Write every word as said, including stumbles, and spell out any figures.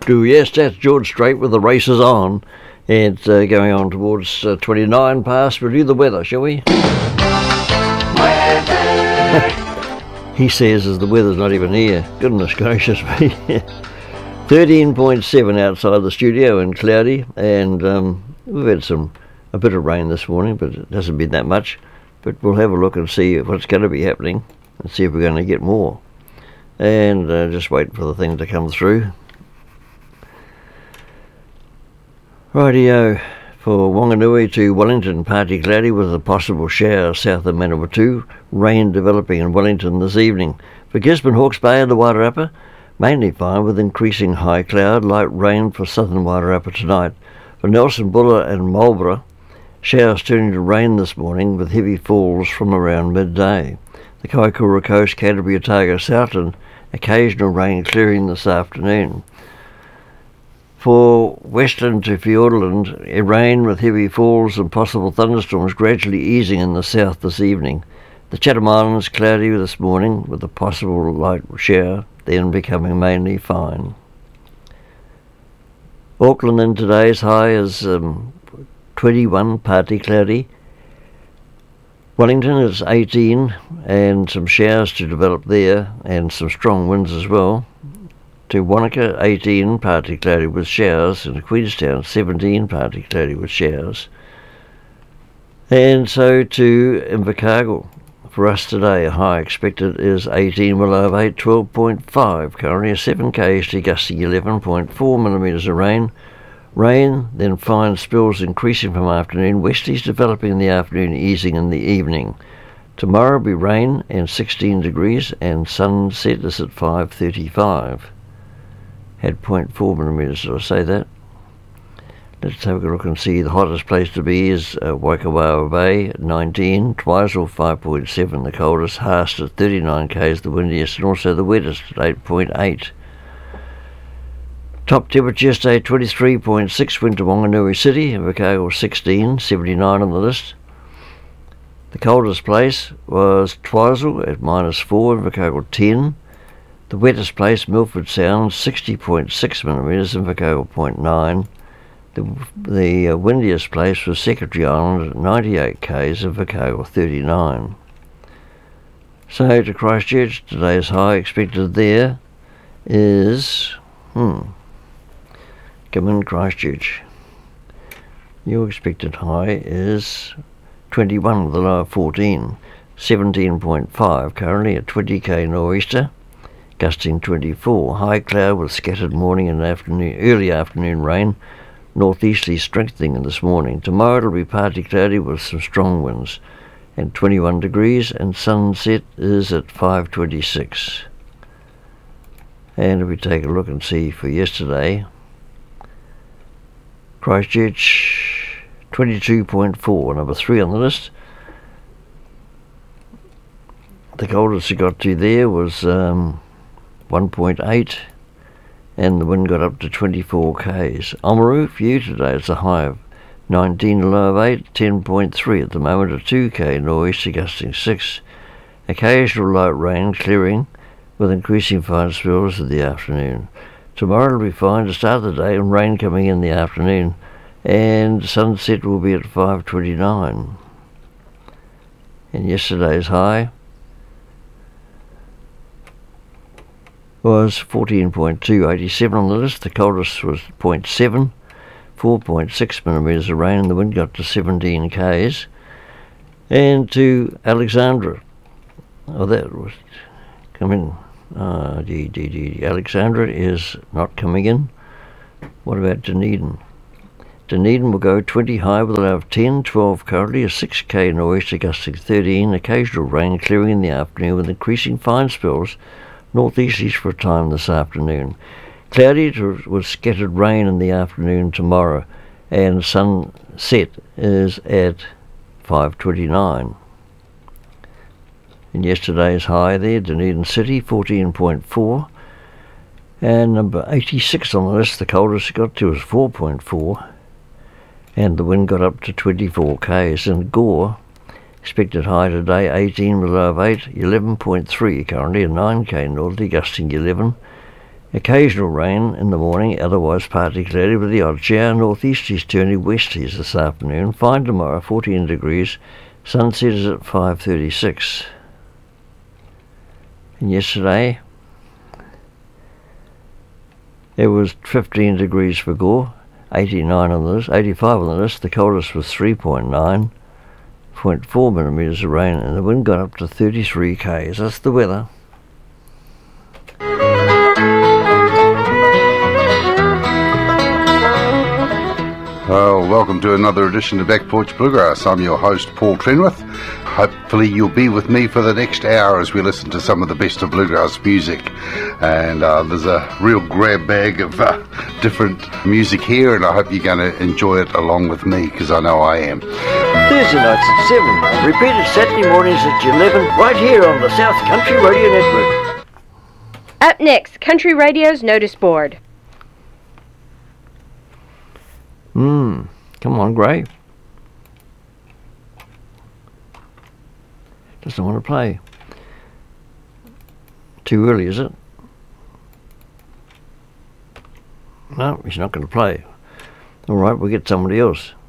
Yes, that's George Strait with the races on. It's uh, going on towards uh, twenty-nine past. We'll do the weather, shall we? He says as the weather's not even here. Goodness gracious me. thirteen point seven outside the studio and cloudy, and um, we've had some a bit of rain this morning, but it hasn't been that much. But we'll have a look and see what's going to be happening and see if we're going to get more. And uh, just wait for the thing to come through. Rightio, for Wanganui to Wellington, partly cloudy with a possible shower south of Manawatu. Rain developing in Wellington this evening. For Gisborne, Hawke's Bay and the Wairarapa, mainly fine with increasing high cloud. Light rain for southern Wairarapa tonight. For Nelson, Buller and Marlborough, showers turning to rain this morning with heavy falls from around midday. The Kaikoura Coast, Canterbury, Otago, Southland, occasional rain clearing this afternoon. For Western to Fiordland, rain with heavy falls and possible thunderstorms gradually easing in the south this evening. The Chatham Islands cloudy this morning with a possible light shower, then becoming mainly fine. Auckland in today's high is um, twenty-one, partly cloudy. Wellington is eighteen, and some showers to develop there, and some strong winds as well. To Wanaka, eighteen, partly cloudy with showers, and Queenstown, seventeen, partly cloudy with showers. And so to Invercargill, for us today, a high expected is eighteen, with low of eight, twelve point five, currently a seven k's to gusting eleven point four millimetres of rain. Rain, then fine spills increasing from afternoon, westerlies developing in the afternoon, easing in the evening. Tomorrow will be rain and sixteen degrees, and sunset is at five thirty-five. Had zero point four millimetres, did I say that? Let's have a look and see. The hottest place to be is uh, Waikawao Bay at nineteen, Twizel five point seven, the coldest, Haast at thirty-nine k's, the windiest, and also the wettest at eight point eight. Top temperature yesterday, twenty-three point six, wind to Wanganui City, Invercargill sixteen, seventy-nine on the list. The coldest place was Twizel at minus four, Invercargill ten. The wettest place, Milford Sound, sixty point six millimetres, Invercargill zero point nine. The, the uh, windiest place was Secretary Island at ninety-eight k's, Invercargill thirty-nine. So to Christchurch, today's high expected there is, hmm, come in Christchurch. Your expected high is twenty-one with a low of fourteen, seventeen point five, currently at twenty k nor'easter. Gusting twenty-four, high cloud with scattered morning and afternoon, early afternoon rain, northeasterly strengthening in this morning. Tomorrow it'll be partly cloudy with some strong winds, and twenty-one degrees, and sunset is at five twenty-six. And if we take a look and see for yesterday, Christchurch twenty-two point four, number three on the list. The coldest it got to there was um, one point eight, and the wind got up to twenty-four k's. Oamaru, for you today, it's a high of nineteen, a low of eight, ten point three at the moment, a two k nor'easter gusting six. Occasional light rain clearing with increasing fine spills in the afternoon. Tomorrow it'll be fine to start the day, and rain coming in the afternoon, and sunset will be at five twenty-nine. And yesterday's high was fourteen point two, eighty-seven on the list. The coldest was zero point seven, four point six millimetres of rain, and the wind got to seventeen k's. And to Alexandra, oh, that was coming. Uh, gee, gee, gee. Alexandra is not coming in. What about Dunedin? Dunedin will go twenty high with a low of ten, twelve currently, a six k nor'easter gusting thirteen, occasional rain clearing in the afternoon with increasing fine spills, northeasterlies for a time this afternoon. Cloudy with scattered rain in the afternoon tomorrow, and sunset is at five twenty-nine. And yesterday's high there, Dunedin City, fourteen point four. And number eighty-six on the list, the coldest it got to was four point four. And the wind got up to twenty-four k's. And Gore, expected high today, eighteen with a low of eight, eleven point three currently, a nine k northerly gusting eleven. Occasional rain in the morning, otherwise partly cloudy with the odd shower. Northeasterlies turning westies this afternoon. Fine tomorrow, fourteen degrees. Sunset is at five thirty-six. And yesterday, it was fifteen degrees for Gore, eighty-nine on the list, eighty-five on the list. The coldest was three point nine, zero point four millimetres of rain, and the wind got up to thirty-three k's. That's the weather. Well, welcome to another edition of Back Porch Bluegrass. I'm your host, Paul Trenwith. Hopefully you'll be with me for the next hour as we listen to some of the best of bluegrass music. And uh, there's a real grab bag of uh, different music here, and I hope you're going to enjoy it along with me, because I know I am. Thursday nights at seven, repeated Saturday mornings at eleven, right here on the South Country Radio Network. Up next, Country Radio's Notice Board. Hmm, come on, Gray. Doesn't want to play. Too early, is it? No, he's not going to play. All right, we'll get somebody else.